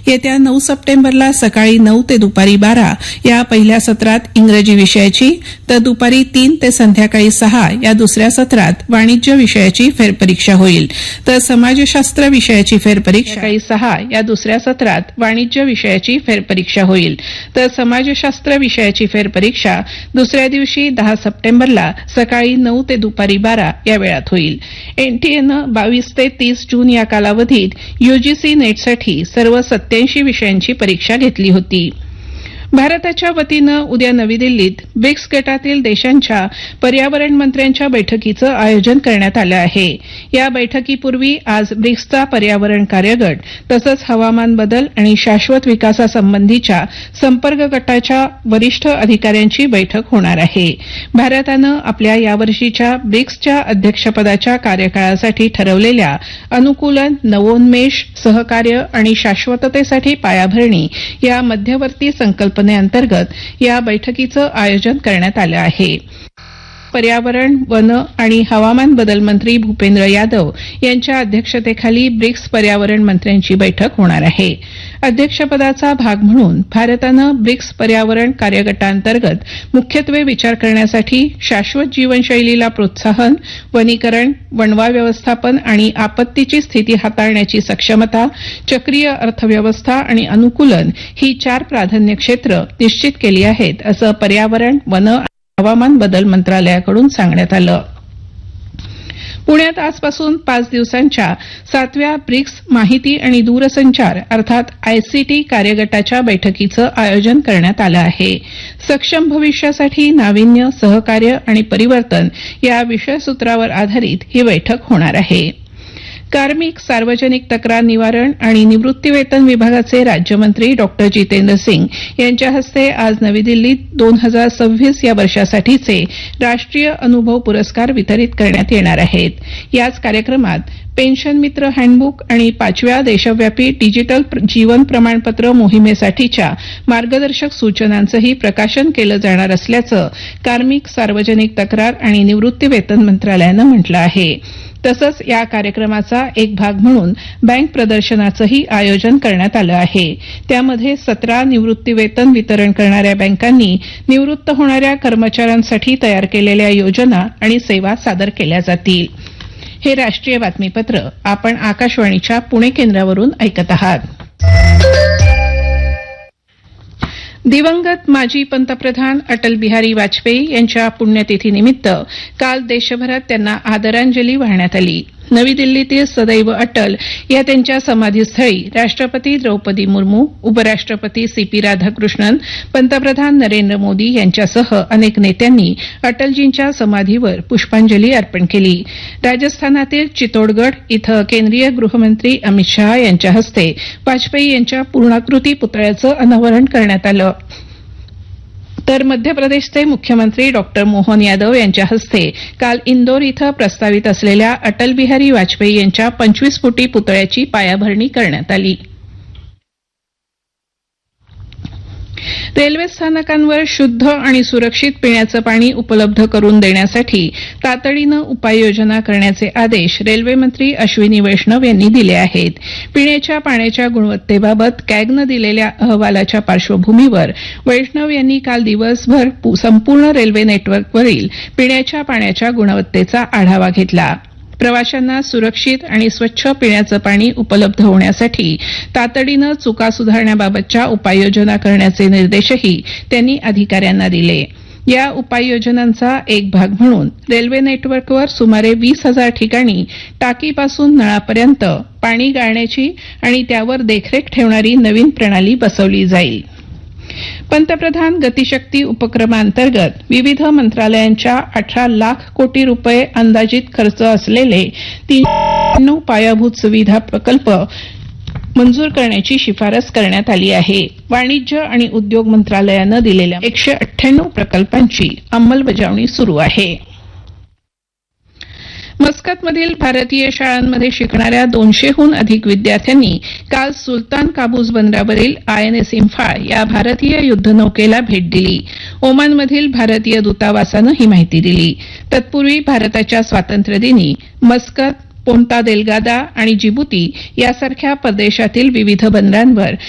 येत्या 9 सप्टेंबरला सकाळी 9 ते दुपारी 12 या पहिल्या सत्रात इंग्रजी विषयाची तर दुपारी 3 ते संध्याकाळी 6 या दुसऱ्या सत्रात वाणिज्य विषयाची फेरपरीक्षा होईल तर समाजशास्त्र विषयाची फेरपरीक्षा सकाळी 6 या दुसऱ्या सत्रात वाणिज्य विषयाची फेरपरीक्षा होईल तर समाजशास्त्र विषयाची फेरपरीक्षा दुसऱ्या दिवशी 10 सप्टेंबरला सकाळी 9 ते दुपारी 12 या वेळात होईल. एनटीएनं 22 ते 30 जून या कालावधीत यूजीसी नेटसाठी सर्व 87 विषयांची परीक्षा घेतली होती. भारताच्या वतीनं उद्या नवी दिल्लीत ब्रिक्स गटातील देशांच्या पर्यावरण मंत्र्यांच्या बैठकीचं आयोजन करण्यात आलं आहे. या बैठकीपूर्वी आज ब्रिक्सचा पर्यावरण कार्यगट तसंच हवामान बदल आणि शाश्वत विकासासंबंधीच्या संपर्क गटाच्या वरिष्ठ अधिकाऱ्यांची बैठक होणार आहे. भारतानं आपल्या यावर्षीच्या ब्रिक्सच्या अध्यक्षपदाच्या कार्यकाळासाठी ठरवलेल्या अनुकूलन, नवोन्मेष, सहकार्य आणि शाश्वततेसाठी पायाभरणी या मध्यवर्ती संकल्पनेअंतर्गत या बैठकीचं आयोजन करण्यात आलं आहे. पर्यावरण, वन आणि हवामान बदल मंत्री भूपेंद्र यादव यांच्या अध्यक्षतेखाली ब्रिक्स पर्यावरण मंत्र्यांची बैठक होणार आहे. अध्यक्षपदाचा भाग म्हणून भारतानं ब्रिक्स पर्यावरण कार्यगटाअंतर्गत मुख्यत्वे विचार करण्यासाठी शाश्वत जीवनशैलीला प्रोत्साहन, वनीकरण, वणवा व्यवस्थापन आणि आपत्तीची स्थिती हाताळण्याची सक्षमता, चक्रीय अर्थव्यवस्था आणि अनुकूलन ही 4 प्राधान्य क्षेत्र निश्चित केली आहेत असं पर्यावरण, वन हवामान बदल मंत्रालयाकडून सांगण्यात आलं. पुण्यात आजपासून 5 दिवसांच्या 7व्या ब्रिक्स माहिती आणि दूरसंचार अर्थात आयसीटी कार्यगटाच्या बैठकीचं आयोजन करण्यात आलं आहे. सक्षम भविष्यासाठी नाविन्य, सहकार्य आणि परिवर्तन या विषयसूत्रावर आधारित ही बैठक होणार आहे. कार्मिक, सार्वजनिक तक्रार निवारण आणि निवृत्तीवेतन विभागाचे राज्यमंत्री डॉक्टर जितेंद्र सिंग यांच्या हस्ते आज नवी दिल्लीत 2026 या वर्षासाठीचे राष्ट्रीय अनुभव पुरस्कार वितरित करण्यात येणार आहेत. याच कार्यक्रमात पेन्शन मित्र हँडबुक आणि 5व्या देशव्यापी डिजिटल जीवन प्रमाणपत्र मोहिमेसाठीच्या मार्गदर्शक सूचनांचंही प्रकाशन केलं जाणार असल्याचं कार्मिक, सार्वजनिक तक्रार आणि निवृत्तीवेतन मंत्रालयानं म्हटलं आहे. तसंच या कार्यक्रमाचा एक भाग म्हणून बँक प्रदर्शनाचंही आयोजन करण्यात आलं आहे. त्यामध्ये 17 निवृत्तीवेतन वितरण करणाऱ्या बँकांनी निवृत्त होणाऱ्या कर्मचाऱ्यांसाठी तयार केलेल्या योजना आणि सेवा सादर केल्या जातील. हे राष्ट्रीय बातमीपत्र आपण आकाशवाणीच्या पुणे केंद्रावरून ऐकत आहात. दिवंगत माजी पंतप्रधान अटल बिहारी वाजपेयी यांच्या पुण्यतिथीनिमित्त काल देशभरात त्यांना आदरांजली वाहण्यात आली. नवी दिल्लीतील सदैव अटल या त्यांच्या समाधीस्थळी राष्ट्रपती द्रौपदी मुर्मू, उपराष्ट्रपती सीपी राधाकृष्णन, पंतप्रधान नरेंद्र मोदी यांच्यासह अनेक नेत्यांनी अटलजींच्या समाधीवर पुष्पांजली अर्पण केली. राजस्थानातील चितोडगड इथं केंद्रीय गृहमंत्री अमित शहा यांच्या हस्ते वाजपेयी यांच्या पूर्णाकृती पुतळ्याचं अनावरण करण्यात आलं. तर मध्य प्रदेशचे मुख्यमंत्री डॉक्टर मोहन यादव यांच्या हस्ते काल इंदोर इथं प्रस्तावित असलेल्या अटल बिहारी वाजपेयी यांच्या 25 फुटी पुतळ्याची पायाभरणी करण्यात आली. रेल्वे स्थानकांवर शुद्ध आणि सुरक्षित पिण्याचं पाणी उपलब्ध करून देण्यासाठी तातडीनं उपाययोजना करण्याचे आदेश रेल्वे मंत्री अश्विनी वैष्णव यांनी दिले आहेत. पिण्याच्या पाण्याच्या गुणवत्तेबाबत कॅगनं दिलेल्या अहवालाच्या पार्श्वभूमीवर वैष्णव यांनी काल दिवसभर संपूर्ण रेल्वे नेटवर्कवरील पिण्याच्या पाण्याच्या गुणवत्तेचा आढावा घेतला. प्रवाशांना सुरक्षित आणि स्वच्छ पिण्याचं पाणी उपलब्ध होण्यासाठी तातडीनं चुका सुधारण्याबाबतच्या उपाययोजना करण्याचे निर्देशही त्यांनी अधिकाऱ्यांना दिले. या उपाययोजनांचा एक भाग म्हणून रेल्वे नेटवर्कवर सुमारे 20,000 ठिकाणी टाकीपासून नळापर्यंत पाणी गाळण्याची आणि त्यावर देखरेख ठेवणारी नवीन प्रणाली बसवली जाईल. पंतप्रधान गतिशक्ती उपक्रमांतर्गत विविध मंत्रालयांच्या 18 लाख कोटी रुपये अंदाजित खर्च असलेले 399 पायाभूत सुविधा प्रकल्प मंजूर करण्याची शिफारस करण्यात आली आहे. वाणिज्य आणि उद्योग मंत्रालयानं दिलेल्या 198 प्रकल्पांची अंमलबजावणी सुरू आहे. मस्कतमधील भारतीय शाळांमध्ये शिकणाऱ्या 200हून अधिक विद्यार्थ्यांनी काल सुलतान काबूस बंदरावरील आयएनएस इम्फाळ या भारतीय युद्धनौकेला भेट दिली. ओमानमधील भारतीय दूतावासानं ही माहिती दिली. तत्पूर्वी भारताच्या स्वातंत्र्यदिनी मस्कत, पोंता देलगादा आणि जिबुती यासारख्या परदेशातील विविध बंदरांवर